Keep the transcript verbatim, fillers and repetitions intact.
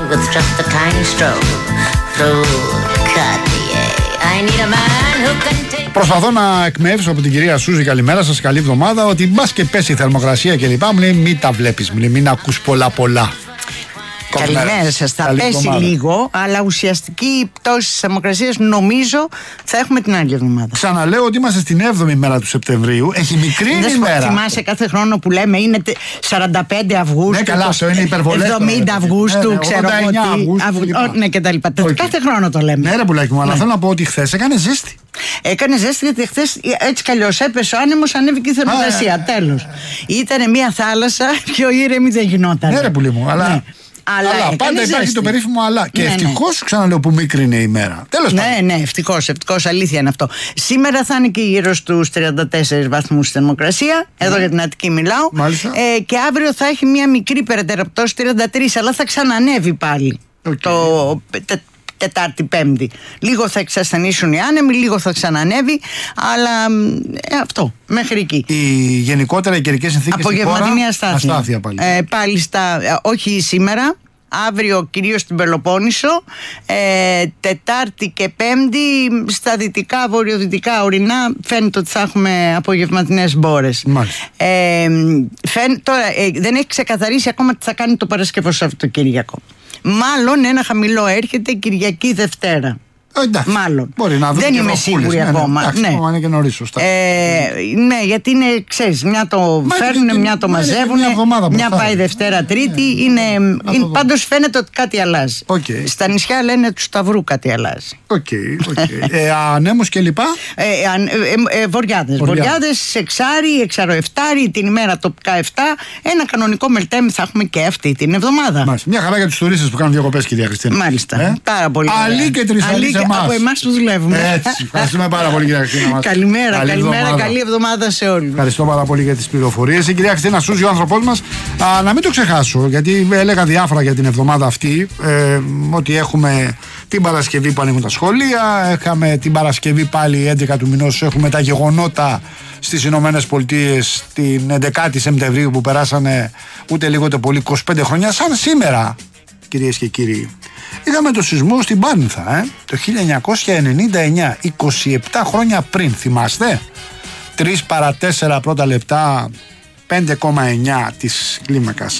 with just a tiny stroke through Cartier. I need a man who can take... Προσπαθώ να εκμεύσω από την κυρία Σούζη, καλημέρα σας, καλή εβδομάδα, ότι μπας και πέσει η θερμοκρασία κλπ. Μου λέει μην τα βλέπεις, μου λέει μην ακούς πολλά πολλά. Καλημέρα σας. Θα καλή πέσει εβδομάδα. Λίγο, αλλά ουσιαστική πτώση της θερμοκρασίας νομίζω θα έχουμε την άλλη εβδομάδα. Ξαναλέω ότι είμαστε στην έβδομη μέρα του Σεπτεμβρίου. Έχει μικρή ημέρα. Θυμάσαι κάθε χρόνο που λέμε είναι σαράντα πέντε Αυγούστου. Ναι, καλά, αυτό είναι υπερβολές. εβδομήντα Αυγούστου, ναι, ναι, ξέρω εγώ τι. Αυγούστου, Ναι, και τα λοιπά. Okay. Κάθε χρόνο το λέμε. Ναι, ρε πουλάκι μου, αλλά Ναι. θέλω να πω ότι χθες έκανε ζέστη. Έκανε ζέστη γιατί χθες έτσι κι αλλιώς έπεσε ο άνεμος, ανέβηκε η θερμοκρασία. Α, τέλος. Ήταν μια θάλασσα πιο ήρεμη δεν γινόταν. Ναι, ρε πουλί μου, αλλά. Ναι. Αλλά, αλλά πάντα υπάρχει ζέστη. το περίφημο αλλά. Και Ναι, ευτυχώς, ναι. Ξαναλέω, που μικρή είναι η ημέρα. Τέλος πάντων. Ναι, ναι, ευτυχώς, ευτυχώς, αλήθεια είναι αυτό. Σήμερα θα είναι και γύρω στους τριάντα τέσσερις βαθμούς θερμοκρασία. Εδώ Ναι. για την Αττική μιλάω. Μάλιστα. Ε, και αύριο θα έχει μια μικρή περαιτέρω πτώση, τριάντα τρία, αλλά θα ξανανεύει πάλι. Okay. Το τε, Τετάρτη, Πέμπτη. Λίγο θα εξασθενήσουν οι άνεμοι, λίγο θα ξανανεύει, αλλά ε, αυτό, μέχρι εκεί. Οι γενικότερα οι καιρικές συνθήκες στην χώρα, Απογευματινή αστάθεια. αστάθεια πάλι. Ε, πάλι στα, ε, όχι σήμερα, αύριο κυρίως στην Πελοπόννησο, ε, Τετάρτη και Πέμπτη στα δυτικά, βορειοδυτικά ορεινά φαίνεται ότι θα έχουμε απογευματινές μπόρες. Ε, φαίν, τώρα ε, δεν έχει ξεκαθαρίσει ακόμα τι θα κάνει το Παρασκευό Σαββατοκύριακο. Μάλλον ένα χαμηλό έρχεται Κυριακή Δευτέρα. Εντάξει, Μάλλον. Μπορεί να δεν είμαι σίγουρη ακόμα. Ναι, ναι, ακόμα είναι και νωρίς, σωστά. Ε, ναι, γιατί είναι, ξέρεις, μια το φέρνουν, μια το μαζεύουν, μια, μια πάει Δευτέρα, Τρίτη. Είναι, είναι, πάντως φαίνεται ότι κάτι αλλάζει. Okay. Στα νησιά λένε του Σταυρού κάτι αλλάζει. Οκ, okay, okay. ε, ανέμους και λοιπά. Ε, ε, ε, Βοριάδες. Βοριάδες, εξάρι, εξαροεφτάρι, την ημέρα τοπικά εφτά. Ένα κανονικό μελτέμι θα έχουμε και αυτή την εβδομάδα. Μάλιστα. Μια χαρά για τους τουρίστες που κάνουν διακοπές, κυρία Χριστίνα. Μάλιστα. Ε? Πάρα πολύ. Αλή και τρεις αλή σε εμάς. Από εμάς που δουλεύουμε. Έτσι. Ευχαριστούμε πάρα πολύ, κυρία Χριστίνα μας. Καλημέρα, καλή καλημέρα, εβδομάδα. καλή εβδομάδα σε όλους. Ευχαριστώ πάρα πολύ για τις πληροφορίες. Η κυρία Χριστίνα Σούζη, ο άνθρωπός μας. Α, να μην το ξεχάσω, γιατί έλεγα διάφορα για την εβδομάδα αυτή. Ε, ότι έχουμε την Παρασκευή που ανοίγουν τα σχολεία. Είχαμε την Παρασκευή πάλι έντεκα του μηνός. Έχουμε τα γεγονότα στις Ηνωμένες Πολιτείες την έντεκα Σεπτεμβρίου που περάσανε ούτε λίγο ούτε πολύ είκοσι πέντε χρόνια. Σαν σήμερα, κυρίες και κύριοι. Είχαμε το σεισμό στην Πάρνηθα, ε, το χίλια εννιακόσια ενενήντα εννιά, είκοσι επτά χρόνια πριν, θυμάστε. τρία παρά τέσσερα πρώτα λεπτά, πέντε κόμμα εννιά της κλίμακας